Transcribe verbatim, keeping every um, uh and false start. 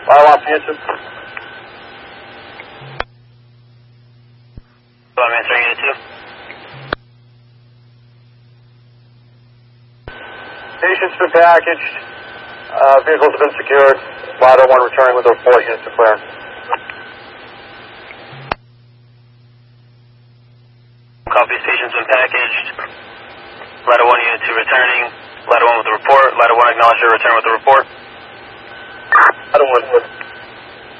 Ladder one for Unit two. I'm answering Unit two. Patient's been packaged. Uh, vehicles have been secured. Ladder one returning with a report. Unit two clear. Copy, station's been packaged. Ladder one, Unit two returning. Ladder one with a report. Ladder one acknowledge your return with a report. Ladder one.